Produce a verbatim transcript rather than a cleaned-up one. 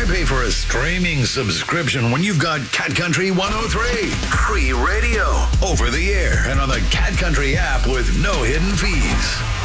Why pay for a streaming subscription when you've got Cat Country one oh three? Free radio, over the air, and on the Cat Country app with no hidden fees.